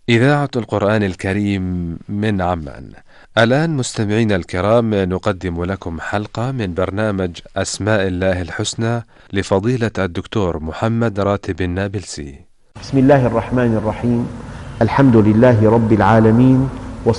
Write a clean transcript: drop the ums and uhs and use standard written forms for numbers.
إذاعة القرآن الكريم من عمان. الآن مستمعينا الكرام نقدم لكم حلقة من برنامج أسماء الله الحسنى لفضيلة الدكتور محمد راتب النابلسي. بسم الله الرحمن الرحيم. الحمد لله رب العالمين،